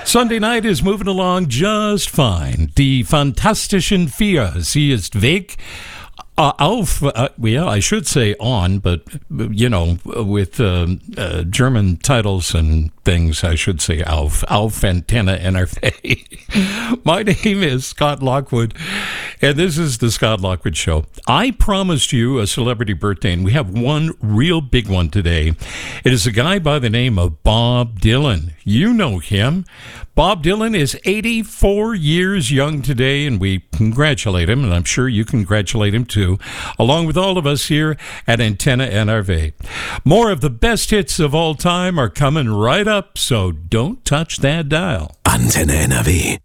Sunday night is moving along just fine. Die Fantastischen Vier. Sie ist weg. Auf, I should say on, but, with German titles and things, I should say auf Antenne NRV. My name is Scott Lockwood, and this is the Scott Lockwood Show. I promised you a celebrity birthday, and we have one real big one today. It is a guy by the name of Bob Dylan. You know him. Bob Dylan is 84 years young today, and we congratulate him, and I'm sure you congratulate him too, along with all of us here at Antenna NRV. More of the best hits of all time are coming right up, so don't touch that dial. Antenne NRV.